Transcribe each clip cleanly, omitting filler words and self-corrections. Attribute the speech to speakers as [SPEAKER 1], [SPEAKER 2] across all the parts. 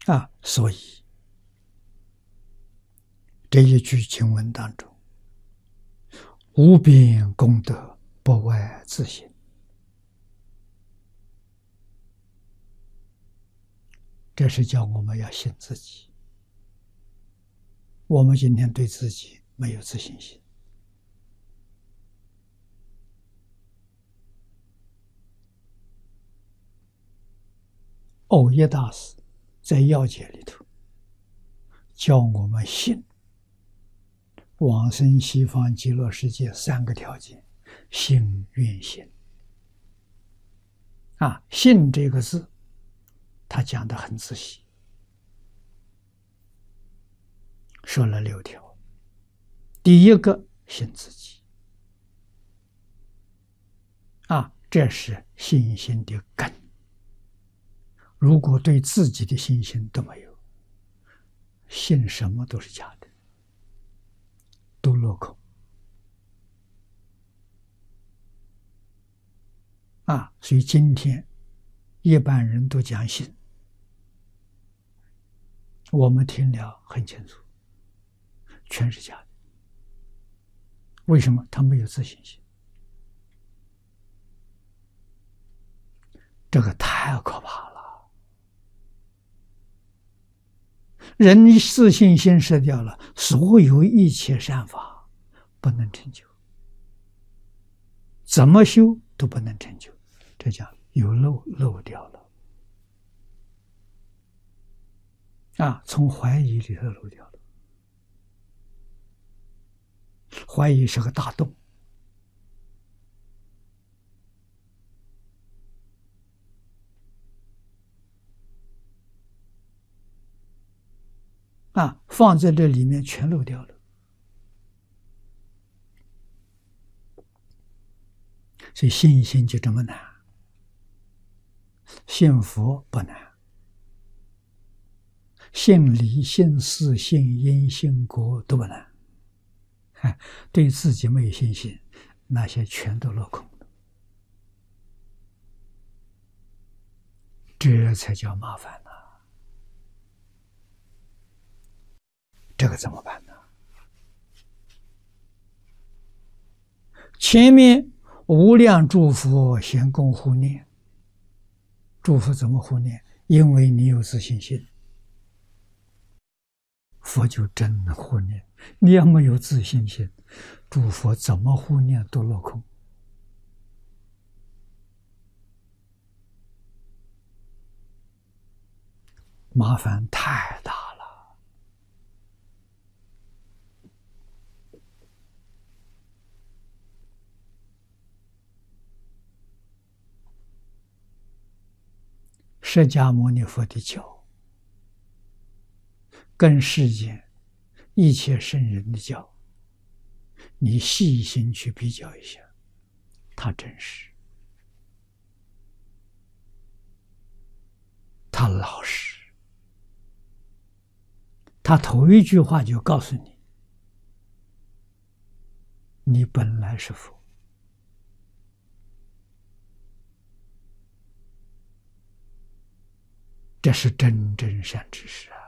[SPEAKER 1] 所以这一句经文当中，无边功德不外自性。这是叫我们要信自己。我们今天对自己没有自信心。耦耶大师在要解里头教我们信往生西方极乐世界3个条件：信、愿、行。信这个字，他讲得很仔细，说了6条。第一个，信自己。这是信心的根。如果对自己的信心都没有，信什么都是假的，都落空。所以今天一般人都讲信，我们听了很清楚，全是假的。为什么？他没有自信心。这个太可怕了。人自信心失掉了，所有一切善法不能成就，怎么修都不能成就。这叫有漏掉了。从怀疑里头漏掉了。怀疑是个大洞。放在这里面全漏掉了。所以信心就这么难。信佛不难，信理、信事、信因、信果都不难。对自己没有信心，那些全都落空了。这才叫麻烦呢。这个怎么办呢？前面无量诸佛咸共护念，诸佛怎么护念？因为你有自信心，佛就真护念。你要没有自信心，诸佛怎么护念都落空。麻烦太大了。释迦牟尼佛的教跟世间一切圣人的教，你细心去比较一下，他真实，他老实，他头一句话就告诉你，你本来是佛。这是真正善知识啊！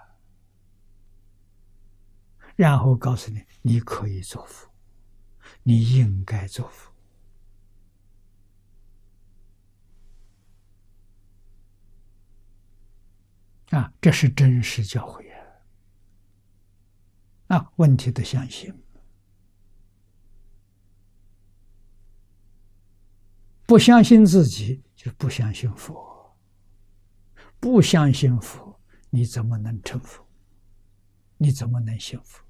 [SPEAKER 1] 然后告诉你，你可以做佛，你应该做佛。这是真实教诲问题的相信，不相信自己就不相信佛。不相信佛，你怎么能成佛？你怎么能信佛？